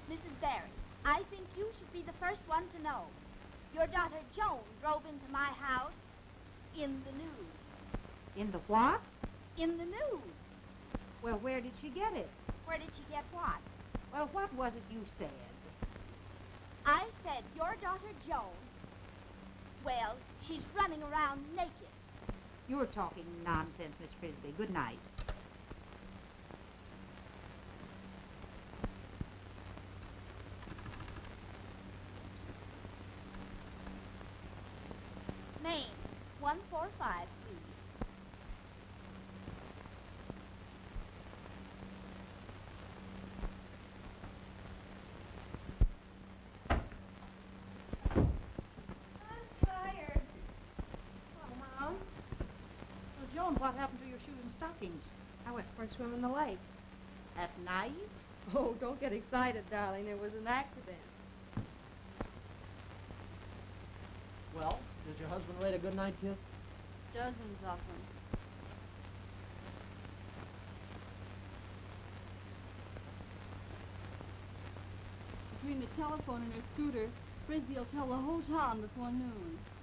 Mrs. Barry, I think you should be the first one to know. Your daughter Joan drove into my house in the news. In the what? In the news. Well, where did she get it? Where did she get what? Well, what was it you said? I said your daughter Joan, well, she's running around naked. You're talking nonsense, Miss Frisbee. Good night. Maine, 145, please. I'm tired. Oh, Mom. Well, Joan, what happened to your shoes and stockings? I went for a swim in the lake. At night? Oh, don't get excited, darling. It was an accident. Well, did your husband write a good night kiss? Dozens of them. Between the telephone and her scooter, Frisbee will tell the whole town before noon.